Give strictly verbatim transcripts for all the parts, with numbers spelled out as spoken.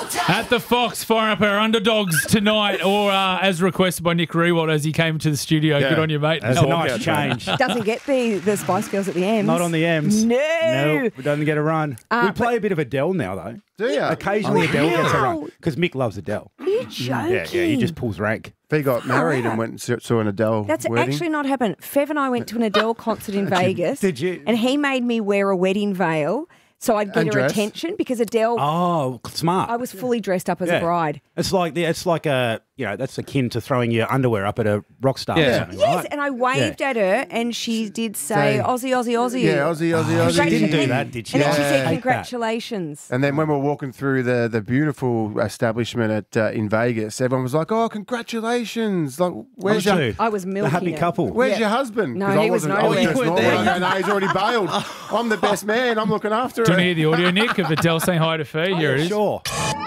At the Fox, firing up our underdogs tonight, or uh, as requested by Nick Rewalt as he came to the studio. Yeah. Good on you, mate. That's a nice change. Doesn't get the, the Spice Girls at the M's. Not on the M's. No. No, it doesn't get a run. Uh, we play a bit of Adele now, though. Do you? Occasionally Oh, Adele gets a wow. run. Because Mick loves Adele. Are you joking? Yeah, yeah, he just pulls rank. He got married out. and went and saw- saw an Adele That's wedding. actually not happened. Fev and I went to an Adele concert in Vegas. Did you? And he made me wear a wedding veil so I'd get And her dress. attention because Adele, Oh, smart. I was fully dressed up as Yeah. a bride. It's like the, it's like a you know that's akin to throwing your underwear up at a rock star. Yeah. Or something, Yes, right? and I waved at her and she did say, Say- Aussie, Aussie, Aussie. Yeah, Aussie, Aussie, Oh, Aussie. she didn't do And- that, did she? And then she Yeah. said, Hate that. congratulations. And then when we were walking through the, the beautiful establishment at uh, in Vegas, everyone was like, "Oh, congratulations! Like, where's Number your two, I was the milking happy it. couple. where's Yeah. your husband?" No, 'Cause I he was wasn't- I nowhere. wasn't Oh, you as weren't normal. there. I go, no, he's already bailed. I'm the best man. I'm looking after Do you want to hear it. the audio, Nick, of Adele saying hi to Fee? Here it is. Sure.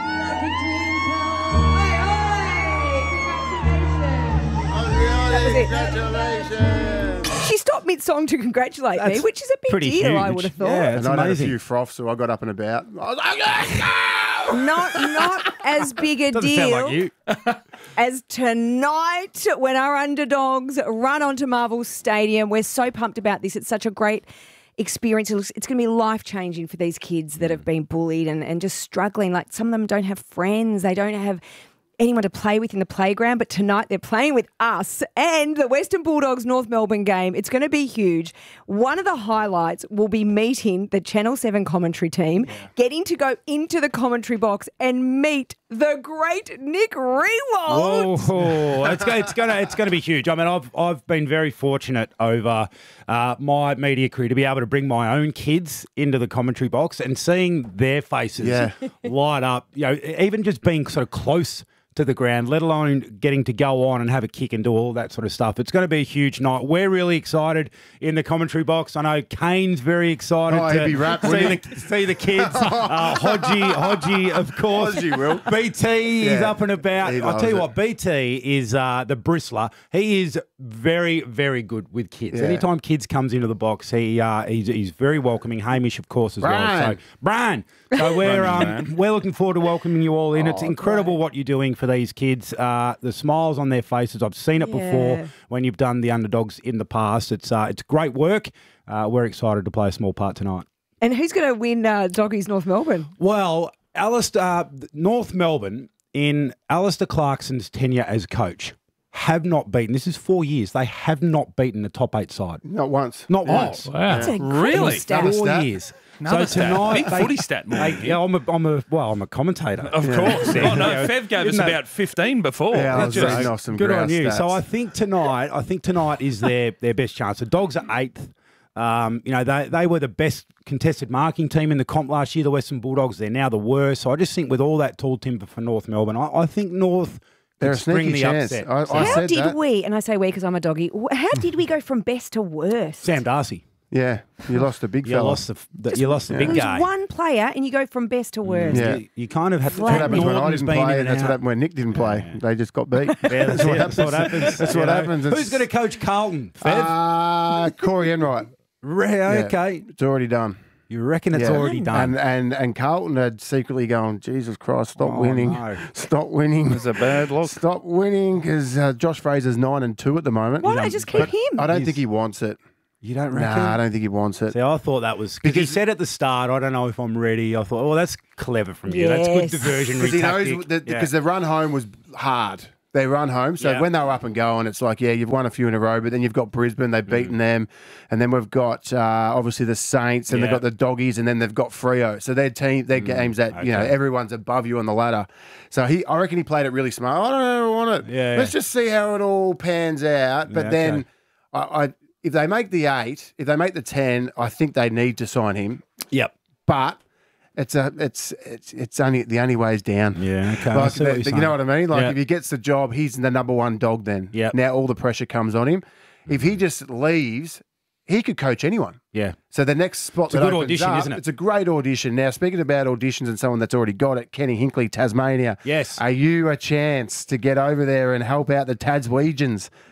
Congratulations! She stopped mid-song to congratulate me, That's which is a big pretty deal, I huge. would have thought. Yeah. And It's I had a amazing. few froths, so I got up and about. I was like, "Let's go!" Not, not as big a Doesn't deal sound like you. as tonight when our underdogs run onto Marvel Stadium. We're so pumped about this. It's such a great experience. It's it's going to be life-changing for these kids that have been bullied and, and just struggling. Like some of them don't have friends. They don't have anyone to play with in the playground, but tonight they're playing with us and the Western Bulldogs North Melbourne game. It's going to be huge. One of the highlights will be meeting the Channel seven commentary team, getting to go into the commentary box and meet the great Nick Rewalt. Whoa, it's, go- it's gonna it's gonna be huge. I mean, I've I've been very fortunate over uh, my media career to be able to bring my own kids into the commentary box and seeing their faces Yeah. light up. You know, even just being sort of close to the ground, let alone getting to go on and have a kick and do all that sort of stuff. It's going to be a huge night. We're really excited in the commentary box. I know Kane's very excited Oh, he'd to be wrapped, see, wouldn't the, see the kids. uh, Hodgie, Hodgie, of course. Hodgie will. B T is Yeah, up and about. he I'll loves tell you it. what, B T is uh, the bristler. He is very, very good with kids. Yeah. Anytime kids comes into the box, he uh, he's, he's very welcoming. Hamish, of course, as well. Brian. So, Brian. So we're Brian, um, man. we're looking forward to welcoming you all in. It's Oh, incredible what you're doing for these kids. Uh, the smiles on their faces. I've seen it Yeah. before when you've done the underdogs in the past. It's uh, it's great work. Uh, we're excited to play a small part tonight. And who's going to win uh, Doggies North Melbourne? Well, Alistair, uh, North Melbourne, in Alistair Clarkson's tenure as coach, have not beaten. This is four years. They have not beaten the top eight side. Not once. Not once. Wow. That's a Really? really stat. Another Four stat. years. Another so stat. tonight, Big they- footy stat more they- than you. yeah, I'm a, I'm a, well, I'm a commentator. Of course. Yeah. Oh, no, Yeah. Fev gave us Isn't that- about fifteen before. Yeah, I That's was just- reading off some Good on grouse you. stats. So I think tonight, I think tonight is their their best chance. The Dogs are eighth. Um, you know, they they were the best contested marking team in the comp last year. The Western Bulldogs, they're now the worst. So I just think with all that tall timber for North Melbourne, I, I think North They're could a spring sneaky the chance. upset. I, I How said did that. we, and I say we because I'm a doggy, wh- how did we go from best to worst? Sam Darcy, Yeah, you lost a big you fella. lost the, the you lost the It big was guy. one player and you go from best to worst. Yeah. You, you kind of have to. Flat That's what happens when I Norton's didn't been play, in and and that's what out. happened when Nick didn't play. Yeah. They just got beat. Yeah, that's, it. That's what happens. That's You what know. happens. Who's It's- going to coach Carlton? Fev? Uh, Corey Enright. Re- Yeah, okay. It's already done. You reckon it's Yeah. already done? And, and and Carlton had secretly going, Jesus Christ, stop Oh, winning. no. Stop winning. It's a bad look. Stop winning because uh, Josh Fraser's nine and two at the moment. Why don't I just keep him? I don't He's- think he wants it. You don't reckon? Nah, I don't think he wants it. See, I thought that was because he Because- said at the start, "I don't know if I'm ready." I thought, "Oh, that's clever from you. That's Yes. good diversionary Because he tactic." knows that Yeah. because the run home was hard. They run home, so Yeah. when they were up and going, it's like, yeah, you've won a few in a row, but then you've got Brisbane, they've beaten them, and then we've got uh, obviously the Saints, and they've Yeah. got the Doggies, and then they've got Freo. So their team, their games that you know okay. everyone's above you on the ladder. So he, I reckon he played it really smart. I don't ever want it. Yeah, Let's yeah. just see how it all pans out. But Yeah, then, okay. I, I if they make the eight, if they make the ten, I think they need to sign him. Yep. But it's a it's it's it's only the only way is down. Yeah. Okay. I Like, see what the- you're you know what I mean? Like, Yeah. if he gets the job, he's the number one dog then. Yep. Now all the pressure comes on him. If he just leaves, he could coach anyone. Yeah. So the next spot It's a that good opens audition, up, isn't it? It's a great audition. Now, speaking about auditions and someone that's already got it, Kenny Hinkley, Tasmania. Yes. Are you a chance to get over there and help out the Taswegians?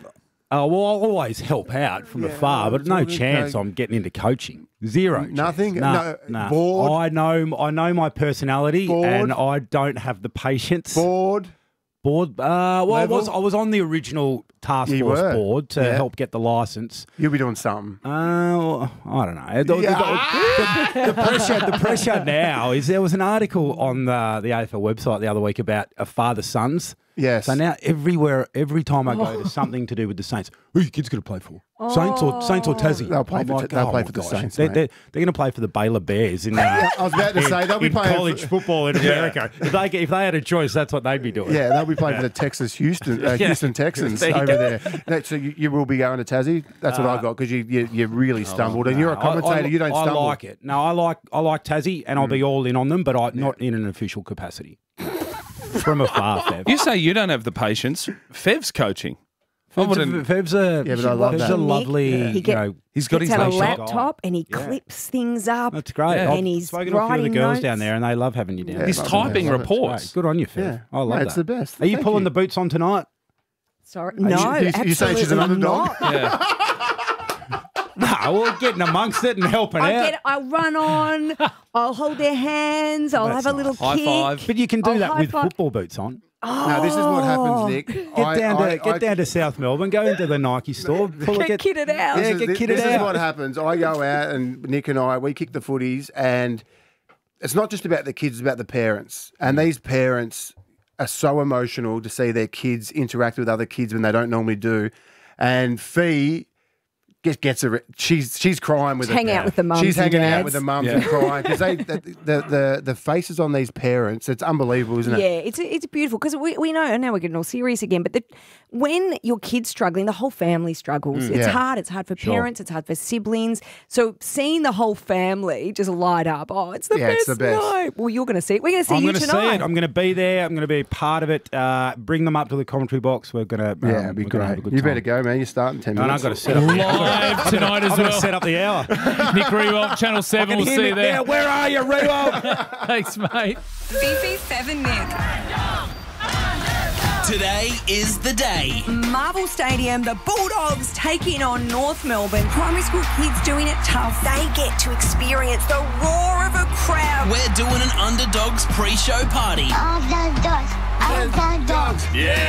Oh, well, I'll always help out from afar, but no talking chance coke. I'm getting into coaching. Zero. chance. Nothing? No, No. no. Bored? I know, I know my personality, Bored? and I don't have the patience. Bored. Board. Uh, well, I Level? was I was on the original task You force were. board to Yeah. help get the license. You'll be doing something. Uh, well, I don't know. The, the- the- the pressure, the pressure now is there was an article on the the A F L website the other week about a father sons. Yes. So now everywhere, every time I go to something to do with the Saints, who are your kids going to play for? Saints or Saints or Tassie? They'll play I'm for- like, they'll oh play my for the gosh. Saints, They're, mate. they're, they're going to play for the Baylor Bears in, uh, Yeah, I was about to in- say, they'll be in playing college for- football in America. If they if they had a choice, that's what they'd be doing. Yeah, they'll be playing for the Texas Houston uh, Yeah. Houston Texans There you over go. there. That- so you, you will be going to Tassie. That's what I got because you, you you really stumbled, and you're a I- commentator. I, you don't I stumble. like it. No, I like I like Tassie, and I'll be all in on them, but I, not in an official capacity. From afar, Fev. You say you don't have the patience. Fev's coaching. I Fev's wouldn't- a, Fev's a, Yeah, but I love Fev's that. a lovely, Nick, he you get- know, He's got Gets his out a nation. laptop and he clips things up. that's great. Yeah. I've And he's spoken to a few of the writing girls notes. down there, and they love having you down. Yeah, He's love it. typing Love it. reports. Great. Good on you, Fev. Yeah. I love Mate, that. it's the best. Are you Thank pulling you. the boots on tonight? Sorry, you- no, you- you saying she's an absolutely underdog? not. Yeah. No, we're getting amongst it and helping I out. get, I'll run on. I'll hold their hands. I'll That's have a little High kick. five. But you can do I'll that high with five. football boots on. No, this is what happens, Nick. Get I- down to I- get I- down to South Melbourne. Go into the Nike store. Pull, Get kitted out. Yeah, This is, get this, kitted this is out. what happens. I go out and Nick and I, we kick the footies, and it's not just about the kids, it's about the parents. And these parents are so emotional to see their kids interact with other kids when they don't normally do. And Fee gets gets a she's she's crying with Hang her, out with the mums She's and hanging out dads. with the mums Yeah. and crying because they the, the the the faces on these parents. It's unbelievable, isn't it? Yeah, it's it's beautiful because we, we know, and now we're getting all serious again, but the, when your kid's struggling, the whole family struggles. it's Yeah. hard. It's hard for parents. It's hard for siblings. So seeing the whole family just light up, oh, it's the Yeah, best it's the best. night. Well, you're going to see it. We're going to see I'm you going to see tonight. it. I'm going to be there. I'm going to be part of it. Uh, bring them up to the commentary box. We're going to. Um, Yeah, it'd be we're gonna have great. a good You time. better go, man. You're starting ten And minutes. I've got to set up. The hour. Live tonight as I've got to well. set up the hour. Nick Rewalt, Channel seven. We'll Hear see me you there. there. Where are you, Rewalt? Thanks, mate. Fifi, Fev and Nick. Today is the day. Marvel Stadium, the Bulldogs taking on North Melbourne. Primary school kids doing it tough. They get to experience the roar of a crowd. We're doing an Underdogs pre-show party. Underdogs. Underdogs.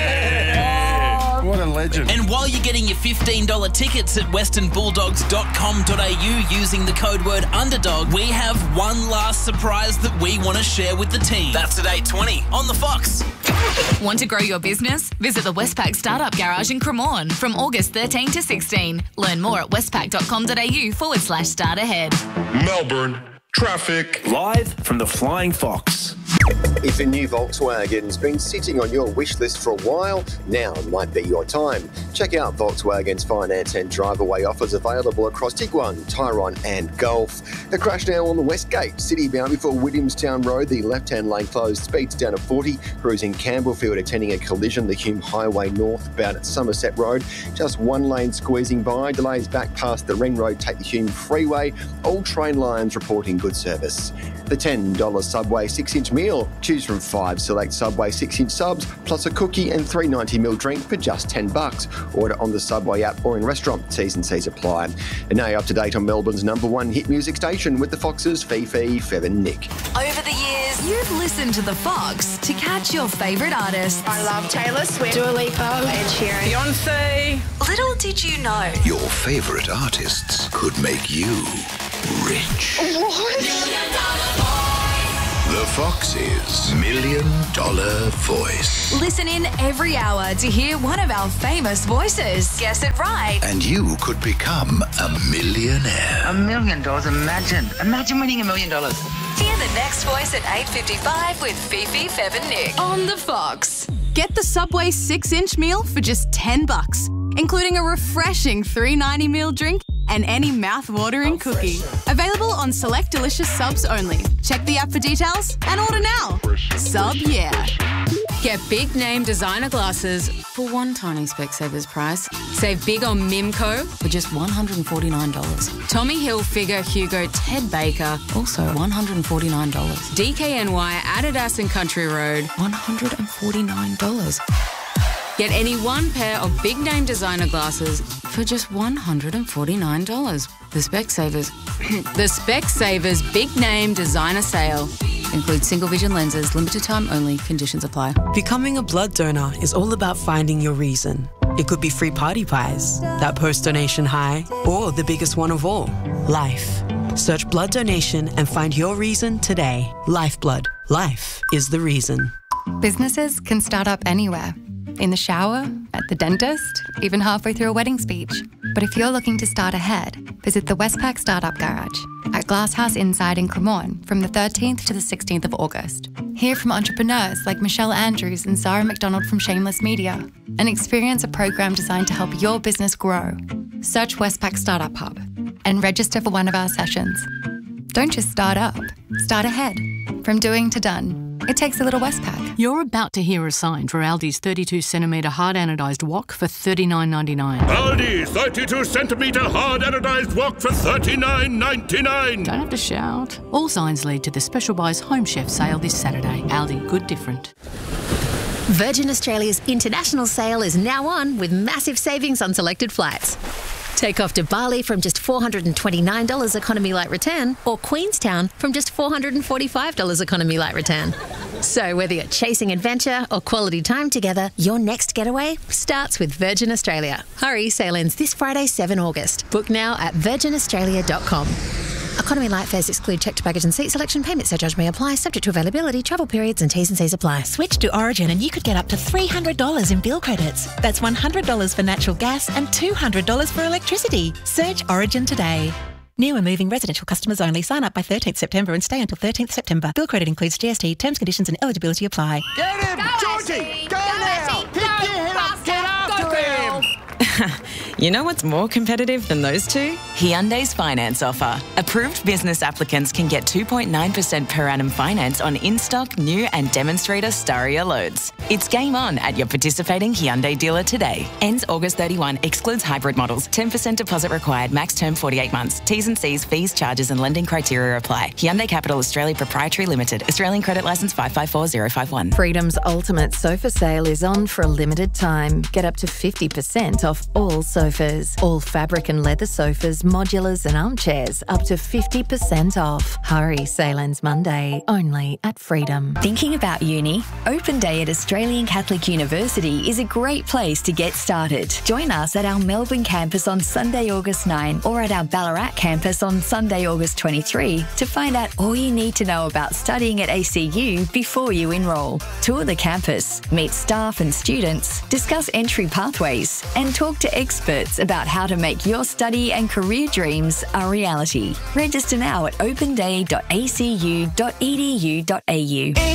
What a legend. And while you're getting your fifteen dollars tickets at western bulldogs dot com dot a u using the code word underdog, we have one last surprise that we want to share with the team. That's at eight twenty on the Fox. Want to grow your business? Visit the Westpac Startup Garage in Cremorne from August thirteenth to sixteenth. Learn more at westpac dot com dot a u forward slash start ahead. Melbourne traffic. Live from the Flying Fox. If a new Volkswagen's been sitting on your wish list for a while, now might be your time. Check out Volkswagen's finance and drive-away offers available across Tiguan, Tyrone and Gulf. A crash now on the West Gate, city-bound before Williamstown Road. The left-hand lane closed, speeds down to forty. Cruising Campbellfield, attending a collision. The Hume Highway northbound at Somerset Road. Just one lane squeezing by. Delays back past the Ring Road, take the Hume Freeway. All train lines reporting good service. The ten dollars Subway six inch meal. Choose from five select Subway six inch subs, plus a cookie and three ninety ml drink for just ten bucks. Order on the Subway app or in restaurant. T's and C's apply. And now up to date on Melbourne's number one hit music station with the Foxes, Fifi, Fev and Nick. Over the years, you've listened to The Fox to catch your favourite artists. I love Taylor Swift, Dua Lipa, Ed Sheeran, Beyonce. Little did you know, Your favourite artists could make you rich. The Fox's Million Dollar Voice. listen in every hour to hear one of our famous voices. Guess it right. And you could become a millionaire. A million dollars, imagine. Imagine winning a million dollars. Hear the next voice at eight fifty-five with Fifi, Fev and Nick on The Fox. Get the Subway six inch meal for just ten bucks, including a refreshing three ninety meal drink and any mouth-watering cookie. Available on select delicious subs only. Check the app for details and order now. Sub yeah. Get big name designer glasses for one tiny Specsavers price. Save big on Mimco for just one hundred forty-nine dollars. Tommy Hilfiger, Hugo, Ted Baker, also one hundred forty-nine dollars. D K N Y, Adidas and Country Road, one hundred forty-nine dollars. Get any one pair of big-name designer glasses for just one hundred forty-nine dollars. The Specsavers, the Specsavers Big Name Designer Sale. Includes single vision lenses, limited time only, conditions apply. Becoming a blood donor is all about finding your reason. It could be free party pies, that post-donation high, or the biggest one of all, life. Search blood donation and find your reason today. Lifeblood. Life is the reason. Businesses can start up anywhere. In the shower, at the dentist, even halfway through a wedding speech. But if you're looking to start ahead, visit the Westpac Startup Garage at Glasshouse Inside in Cremorne from the thirteenth to the sixteenth of August. Hear from entrepreneurs like Michelle Andrews and Zara McDonald from Shameless Media and experience a program designed to help your business grow. Search Westpac Startup Hub and register for one of our sessions. Don't just start up, start ahead. From doing to done. It takes a little Westpac. You're about to hear a sign for Aldi's thirty-two centimetre hard anodised wok for thirty-nine ninety-nine. Aldi, thirty-two centimetre hard anodised wok for thirty-nine ninety-nine. Don't have to shout. All signs lead to the Special Buys Home Chef sale this Saturday. Aldi, good different. Virgin Australia's international sale is now on with massive savings on selected flights. Take off to Bali from just four hundred twenty-nine dollars economy light return or Queenstown from just four hundred forty-five dollars economy light return. So whether you're chasing adventure or quality time together, your next getaway starts with Virgin Australia. Hurry, sale ends this Friday, seventh of August. Book now at virgin australia dot com. Economy light fares exclude checked baggage and seat selection. Payment surcharge may apply, subject to availability, travel periods and T's and C's apply. Switch to Origin and you could get up to three hundred dollars in bill credits. That's one hundred dollars for natural gas and two hundred dollars for electricity. Search Origin today. New and moving residential customers only. Sign up by thirteenth September and stay until thirteenth September. Bill credit includes G S T. Terms, conditions and eligibility apply. Get him, Georgie! Go, go now! Pick your head up, get after him! You know what's more competitive than those two? Hyundai's finance offer. Approved business applicants can get two point nine percent per annum finance on in-stock, new and demonstrator Staria loads. It's game on at your participating Hyundai dealer today. Ends August thirty-first, excludes hybrid models. ten percent deposit required, max term forty-eight months. T's and C's, fees, charges and lending criteria apply. Hyundai Capital Australia Proprietary Limited. Australian credit licence five five four zero five one. Freedom's ultimate sofa sale is on for a limited time. Get up to fifty percent off all sofas. All fabric and leather sofas, modulars and armchairs up to fifty percent off. Hurry, sale ends Monday, only at Freedom. Thinking about uni? Open Day at Australian Catholic University is a great place to get started. Join us at our Melbourne campus on Sunday, August ninth or at our Ballarat campus on Sunday, August twenty-third to find out all you need to know about studying at A C U before you enrol. Tour the campus, meet staff and students, discuss entry pathways and talk to experts about how to make your study and career dreams a reality. Register now at open day dot a c u dot e d u dot a u.